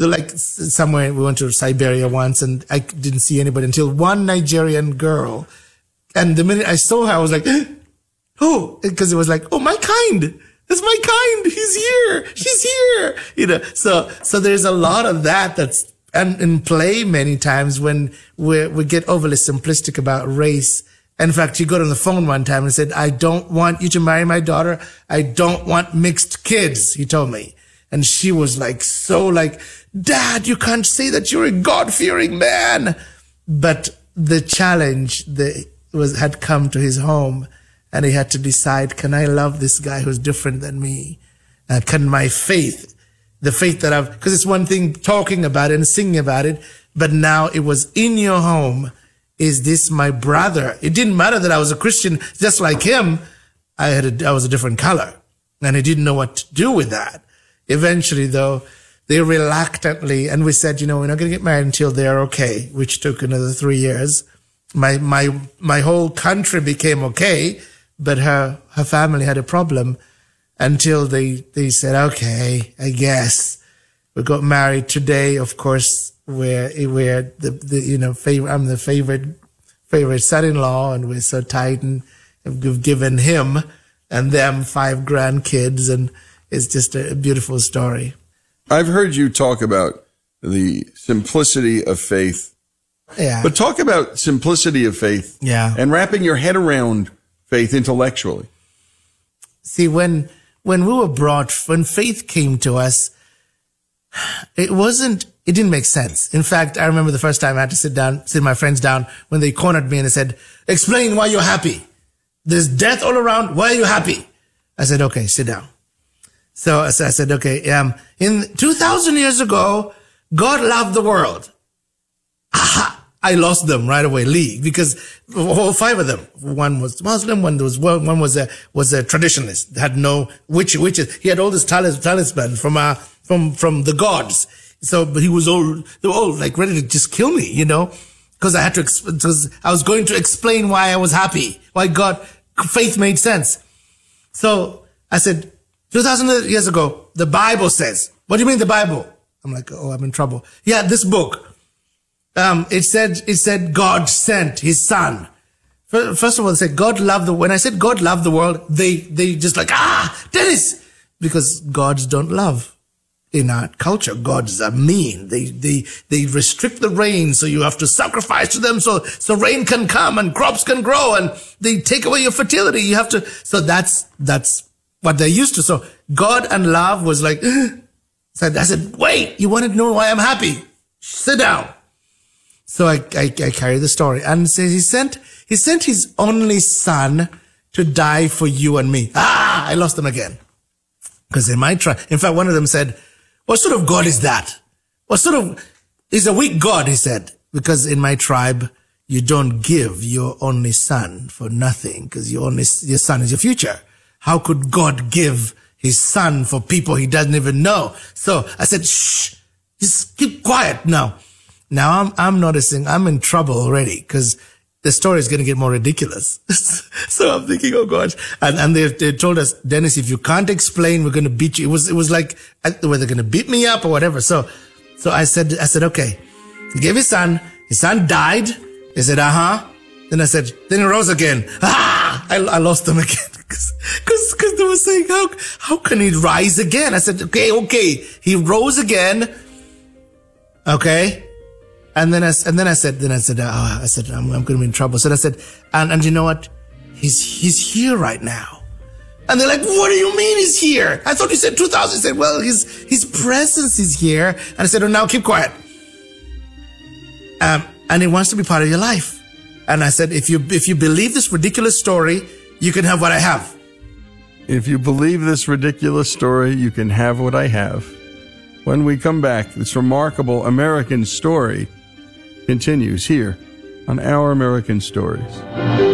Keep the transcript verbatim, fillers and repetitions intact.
like somewhere, we went to Siberia once and I didn't see anybody until one Nigerian girl. And the minute I saw her, I was like, oh, because it was like, oh, my kind. That's my kind. He's here. She's here. You know, so, so there's a lot of that that's and in play many times when we we get overly simplistic about race. In fact, she got on the phone one time and said, I don't want you to marry my daughter. I don't want mixed kids, he told me. And she was like, so like, Dad, you can't say that you're a God-fearing man. But the challenge that was, had come to his home, and he had to decide, can I love this guy who's different than me? Uh, can my faith, the faith that I've, because it's one thing talking about it and singing about it, but now it was in your home. Is this my brother? It didn't matter that I was a Christian, just like him. I had a, I was a different color, and I didn't know what to do with that. Eventually, though, they reluctantly, and we said, you know, we're not going to get married until they're okay, which took another three years. My, my, my whole country became okay, but her, her family had a problem until they, they said, okay, I guess. We got married today, of course, where, where the, the, you know, favor, I'm the favorite, favorite son-in-law, and we're so tight, and we've given him and them five grandkids, and it's just a beautiful story. I've heard you talk about the simplicity of faith. Yeah. But talk about simplicity of faith. Yeah. And wrapping your head around faith intellectually. See, when, when we were brought, when faith came to us, it wasn't, it didn't make sense. In fact, I remember the first time I had to sit down, sit my friends down when they cornered me and they said, explain why you're happy. There's death all around. Why are you happy? I said, okay, sit down. So, so I said, okay, um, in two thousand years ago, God loved the world. Aha! I lost them right away, Lee, because all five of them. One was Muslim, one was one was a was a traditionalist, had no witch witches. He had all this talis, talisman from uh from from the gods. So, but he was all they were all like ready to just kill me, you know, because I had to because I was going to explain why I was happy, why God faith made sense. So I said, two thousand years ago, the Bible says. What do you mean the Bible? I'm like, oh, I'm in trouble. Yeah, this book. Um, it said, it said God sent his son. First of all, they said God loved the, when I said God loved the world, they, they just like, ah, Dennis, because gods don't love in our culture. Gods are mean. They, they, they restrict the rain. So you have to sacrifice to them. So, so rain can come and crops can grow, and they take away your fertility. You have to, so that's, that's what they're used to. So God and love was like, so I said, wait, you want to know why I'm happy? Sit down. So I, I, I carry the story, and says he sent, he sent his only son to die for you and me. Ah, I lost them again. Because in my tribe, in fact, one of them said, what sort of God is that? What sort of, is a weak God, he said, because in my tribe, you don't give your only son for nothing, because your only, your son is your future. How could God give his son for people he doesn't even know? So I said, shh, just keep quiet now. Now I'm, I'm noticing I'm in trouble already, because the story is going to get more ridiculous. So I'm thinking, oh gosh. And, and they, they told us, Dennis, if you can't explain, we're going to beat you. It was, it was like, were they going to beat me up or whatever? So, so I said, I said, okay. He gave his son, his son died. He said, uh-huh. Then I said, then he rose again. Ah, I, I lost them again. Cause, cause, cause they were saying, how, how can he rise again? I said, okay, okay. He rose again. Okay. And then I, and then I said, then I said, oh, I said, I'm, I'm going to be in trouble. So I said, and, and you know what? He's, he's here right now. And they're like, what do you mean he's here? I thought you said two thousand. He said, well, his, his presence is here. And I said, oh, now keep quiet. Um, and he wants to be part of your life. And I said, if you, if you believe this ridiculous story, you can have what I have. If you believe this ridiculous story, you can have what I have. When we come back, this remarkable American story continues here on Our American Stories.